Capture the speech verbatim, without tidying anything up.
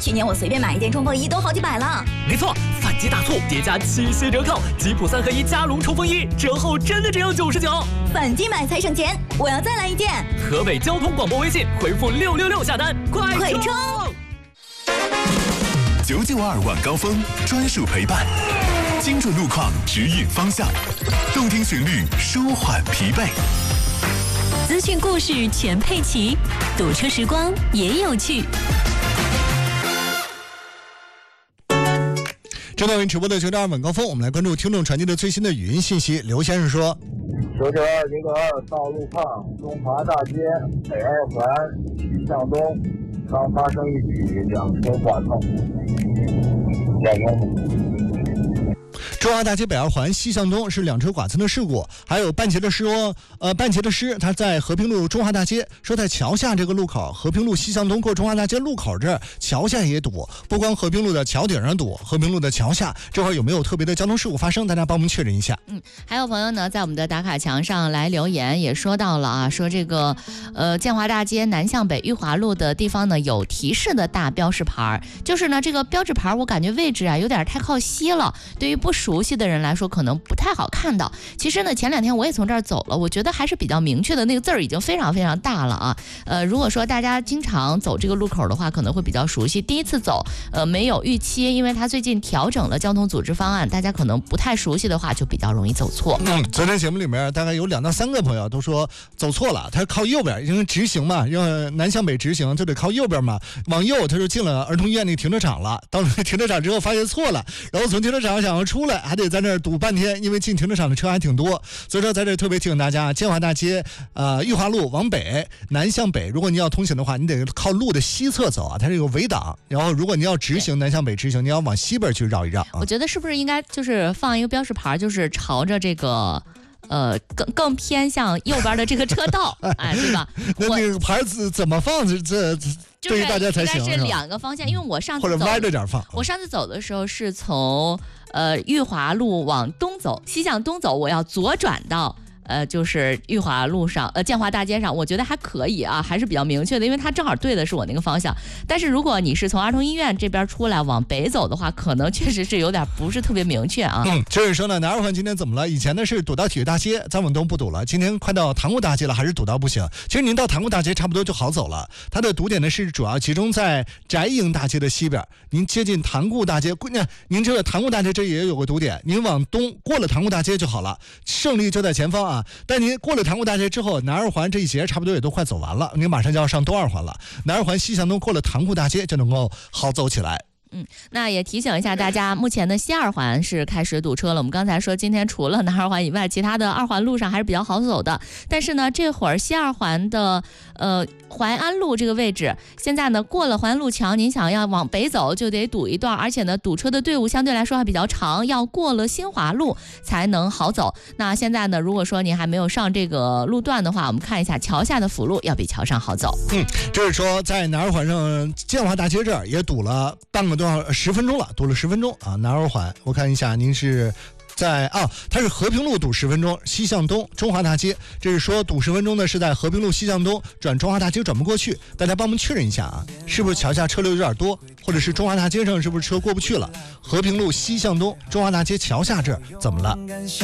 去年我随便买一件冲锋衣都好几百了。 没错，反击大促叠加七夕折扣，吉普三合一加绒冲锋衣折后真的只有九十九， 反击买才省钱，我要再来一件。 河北交通广播微信回复六六六下单，快快冲！ 九九二晚高峰专属陪伴，精准路况指引方向，动听旋律舒缓疲惫。 资讯故事全配齐，堵车时光也有趣。 正在为您直播的九九二晚高峰，我们来关注听众传递的最新的语音信息。刘先生说： 九九二九九二道路上，中华大街北二环西向东，刚发生一起两车剐蹭，两公中华大街北二环西向东是两车剐蹭的事故。还有半截的诗说，呃，半截的诗他在和平路中华大街说，在桥下这个路口，和平路西向东过中华大街路口这儿，桥下也堵，不光和平路的桥顶上堵，和平路的桥下这会儿有没有特别的交通事故发生？大家帮我们确认一下。 嗯，还有朋友呢，在我们的打卡墙上来留言，也说到了啊，说这个呃建华大街南向北裕华路的地方呢，有提示的大标识牌，就是呢这个标志牌我感觉位置啊有点太靠西了，对于不熟悉的人来说可能不太好看到。其实呢前两天我也从这儿走了，我觉得还是比较明确的，那个字儿已经非常非常大了啊。呃，如果说大家经常走这个路口的话，可能会比较熟悉。第一次走，呃，没有预期，因为它最近调整了交通组织方案，大家可能不太熟悉的话，就比较容易走错。 嗯，昨天节目里面大概有两到三个朋友都说走错了，他靠右边，因为直行嘛，因为南向北直行就得靠右边嘛，往右他就进了儿童医院那停车场了。到了停车场之后发现错了，然后从停车场想要出来，还得在那儿堵半天，因为进停车场的车还挺多。所以说在这特别提醒大家，建华大街呃裕华路往北南向北，如果你要通行的话，你得靠路的西侧走啊，它是有围挡。然后如果你要直行南向北直行，你要往西边去绕一绕、啊。 我觉得是不是应该就是放一个标识牌，就是朝着这个呃更更偏向右边的这个车道，哎，对吧？ 那那个牌子怎么放？这这对于大家才行。 应该是两个方向，因为我上次或者歪着点放。 我上次走的时候是从呃裕华路往东走，西向东走，我要左转到。呃，就是裕华路上，呃，建华大街上，我觉得还可以啊，还是比较明确的，因为它正好对的是我那个方向。但是如果你是从儿童医院这边出来往北走的话，可能确实是有点不是特别明确啊。 嗯，就是说呢，南二环今天怎么了？以前呢是堵到体育大街，再往东不堵了，今天快到塘沽大街了，还是堵到不行。其实您到塘沽大街差不多就好走了，它的堵点呢是主要集中在翟营大街的西边。您接近塘沽大街，那您这个塘沽大街这也有个堵点，您往东过了塘沽大街就好了，胜利就在前方啊。但您过了塘沽大街之后，南二环这一节差不多也都快走完了，您马上就要上东二环了。南二环西向东过了塘沽大街就能够好走起来。 嗯，那也提醒一下大家，目前的西二环是开始堵车了。我们刚才说，今天除了南二环以外，其他的二环路上还是比较好走的。但是呢，这会儿西二环的呃淮安路这个位置，现在呢过了淮安路桥，您想要往北走就得堵一段，而且呢堵车的队伍相对来说还比较长，要过了新华路才能好走。那现在呢，如果说您还没有上这个路段的话，我们看一下桥下的辅路要比桥上好走。 嗯，就是说在南二环上建华大街这儿也堵了半个多。十分钟了，堵了十分钟啊！南二环，我看一下，您是在啊，它是和平路堵十分钟，西向东中华大街，这是说堵十分钟呢，是在和平路西向东转中华大街转不过去，大家帮我们确认一下啊，是不是桥下车流有点多，或者是中华大街上是不是车过不去了？和平路西向东中华大街桥下这儿怎么了？